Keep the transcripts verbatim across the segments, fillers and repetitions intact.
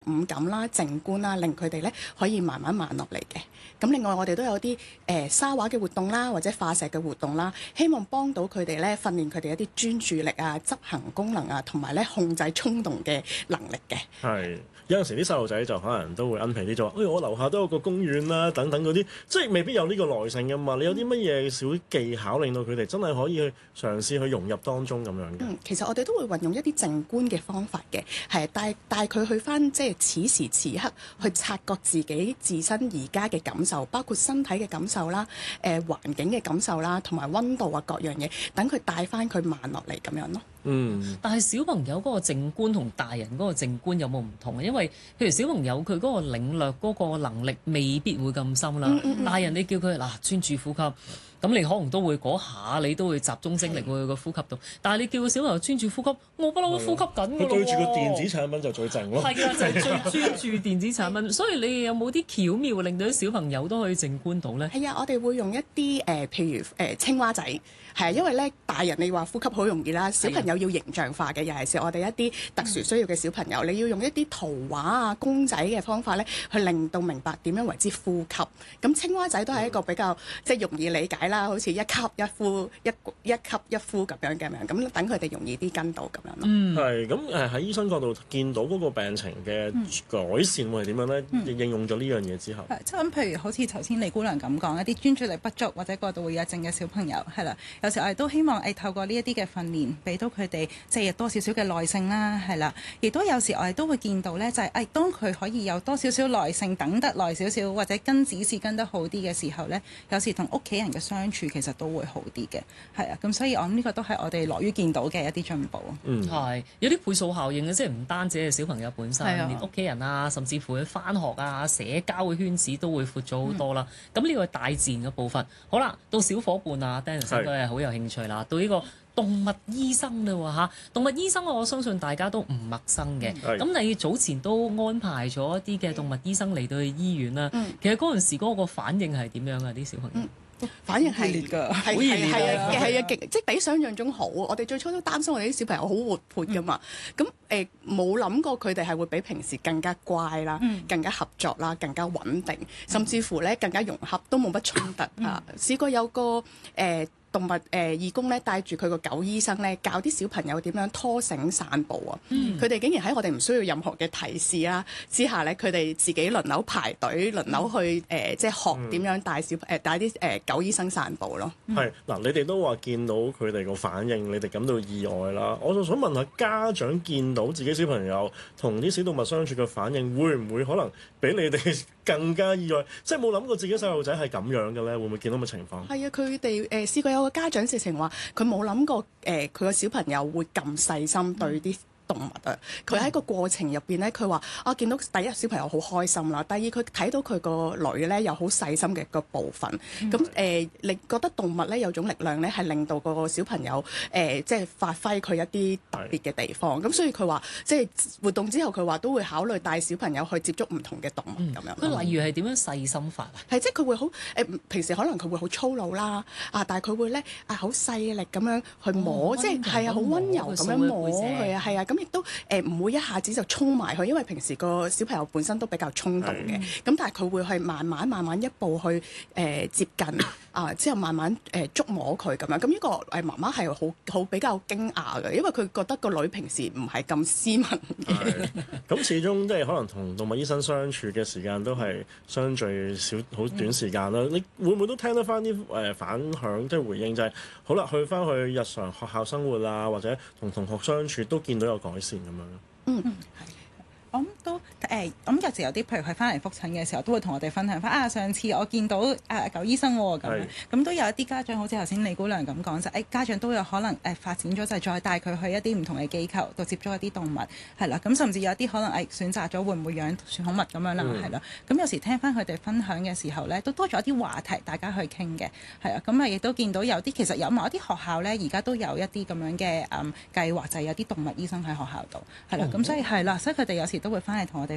五感啦、靜觀啦，令佢哋咧可以慢慢慢落嚟嘅。咁另外我哋都有啲誒、呃、沙畫嘅活動啦，或者化石嘅活動啦，希望幫到佢哋咧訓練佢哋一啲專注力啊、執行功能啊，同埋咧控制衝動嘅能力嘅。 係有陣時啲細路仔就可能都會奀皮啲，就話：哎，我樓下都有個公園啦，等等嗰啲，即係未必有呢個耐性噶嘛。你有啲乜嘢小技巧令到佢哋真係可以去嘗試去融入當中咁樣嘅？ 嗯，其實我哋都會運用一啲靜觀嘅方法嘅，係帶帶佢去翻即係此時此刻去察覺自己自身而家嘅感受，包括身體嘅感受啦、誒、呃、環境嘅感受啦，同埋溫度啊各樣嘢，等佢帶翻佢慢落嚟咁樣咯。 嗯， 但係小朋友嗰個靜觀同大人嗰個靜觀有冇唔同啊？因為譬如小朋友佢嗰個領略嗰個能力未必會咁深啦， 嗯嗯嗯大人你叫佢嗱專注呼吸。咁你可能都會嗰下你都會集中精力去個呼吸度，但係你叫個小朋友專注呼吸，我不嬲都呼吸緊㗎咯喎。 佢對住個電子產品就最靜咯。 係啊，就係、是、最專注電子產品。所以你有冇啲巧妙令到啲小朋友都可以靜觀到咧？ 係啊，我哋會用一啲誒、呃，譬如誒、呃、青蛙仔，係啊，因為咧大人你話呼吸好容易啦，小朋友要形象化嘅，尤其是我哋一啲特殊需要嘅小朋友，嗯、你要用一啲圖畫啊、公仔嘅方法咧，去令到明白點樣為之呼吸。咁青蛙仔都係一個比較、嗯、即係容易理解啦，好似一吸一呼，一一吸一呼咁樣嘅樣，咁等佢哋容易啲跟到咁樣咯。 嗯， 係咁誒喺醫生角度見到嗰個病情嘅改善會係點樣咧？嗯、應用咗呢樣嘢之後， 係即係咁，譬如好似頭先李姑娘咁講，一啲專注力不足或者過度活躍症嘅小朋友係啦，有時我哋都希望誒透過呢一啲嘅訓練，俾到佢哋即係多少少嘅耐性啦，係啦，亦都有時我哋都會見到咧，就係、是、誒當佢可以有多少少耐性，等得耐少少，或者跟指示跟得好啲嘅時候咧，有時同屋企人嘅相處其實都會好啲嘅，係啊，咁所以我諗呢個都係我哋樂於見到嘅一啲進步。 嗯， 係有啲倍數效應嘅，即係唔單止係小朋友本身， 係啊連屋企人啊，甚至乎佢返學啊、社交嘅圈子都會闊咗好多啦。咁呢個係大自然嘅部分。好啦，到小伙伴啊 Dennis 應該係好有興趣啦。到呢個動物醫生啦喎嚇，動物醫生我相信大家都唔陌生嘅。咁、嗯、你早前都安排咗一啲嘅動物醫生嚟到去醫院啦。嗯、其實嗰陣時嗰個反應係點樣啊？啲小朋友？嗯反應係熱烈㗎， 係係係啊係啊極，即係比想像中好。我哋最初都擔心我哋啲小朋友好活潑㗎嘛，咁誒冇諗過佢哋係會比平時更加乖啦，嗯、更加合作啦，更加穩定，甚至乎咧更加融合，都冇乜衝突啊！試過有個誒。呃動物誒、呃、義工咧帶住佢個狗醫生咧教啲小朋友點樣拖繩散步啊！佢哋、嗯、竟然喺我哋唔需要任何嘅提示啦之下咧，佢哋自己輪流排隊，輪流去誒、呃、即係學點樣帶小誒、呃、帶啲誒、呃、狗醫生散步咯。 係嗱、嗯，你哋都話見到佢哋個反應，你哋感到意外啦。我就想問下家長見到自己小朋友同啲小動物相處嘅反應，會唔會可能比你哋更加意外？即係冇諗過自己細路仔係咁樣嘅咧，會唔會見到咁嘅情況？係啊，佢哋誒試過有個家長直情話，佢冇諗過誒佢個小朋友會咁細心對啲動物啊！佢喺個過程入邊咧，佢話啊，見到第一小朋友好開心啦，第二佢睇到佢個女咧有好細心嘅個部分，咁誒、嗯，你、呃、覺得動物咧有種力量咧，係令到個小朋友誒、呃、即係發揮佢一啲特別嘅地方，咁是所以佢話即係活動之後，佢話都會考慮帶小朋友去接觸唔同嘅動物咁、嗯、樣。 佢例如係點樣細心法啊？ 係即係佢會好誒、呃，平時可能佢會好粗魯啦，啊，但係佢會咧啊好細力咁樣去摸，哦、即係係啊好溫柔咁樣摸佢啊，係啊咁。亦都誒唔會一下子就衝埋去，因為平時個小朋友本身都比較衝動嘅，咁的但係佢會係慢慢慢慢一步去誒、呃、接近啊，之後慢慢誒觸、呃、摸佢咁樣。咁呢個誒媽媽係好好比較驚訝嘅，因為佢覺得個女平時唔係咁斯文嘅。 咁始終即係可能同動物醫生相處嘅時間都係相對少好短時間啦。你會唔會都聽得翻啲誒反響，即係回應就係、是、好啦，去翻去日常學校生活啊，或者同同學相處都見到有改善咁樣。 嗯，係。 我諗都誒，咁有時有啲譬如佢翻嚟覆診嘅時候，都會同我哋分享翻啊。上次我見到啊狗醫生喎，咁樣咁都有一啲家長好似頭先李姑娘咁講就誒，家長都有可能誒發展咗就係再帶佢去一啲唔同嘅機構度接觸一啲動物係啦。咁甚至有啲可能誒選擇咗會唔會養寵物咁樣啦，係啦。咁有時聽翻佢哋分享嘅時候咧，都多咗一啲話題大家去傾嘅係啊。咁啊亦都見到有啲其實有某一啲學校咧，而家都有一啲咁樣嘅誒計劃，就係有啲動物醫生喺學校度係啦。咁所以係啦，所以佢哋有時都會翻嚟同我哋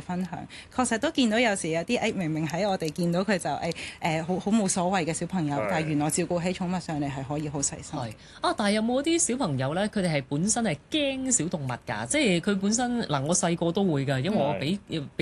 分享。確實都見到有時有啲誒、哎、明明喺我哋見到佢就誒誒好好冇所謂嘅小朋友， 係但係原來照顧起寵物上嚟係可以好細心。 係啊，但係有冇啲小朋友咧？佢哋係本身係驚小動物㗎，即係佢本身嗱，我細個都會㗎，因為我俾俾